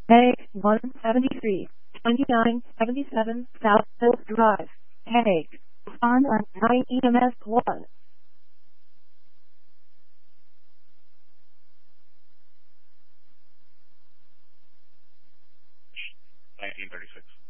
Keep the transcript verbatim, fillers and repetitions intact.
A one seventy-three, twenty-nine seventy-seven South Hills Drive. Hey, respond on nine E M S one. nineteen thirty-six.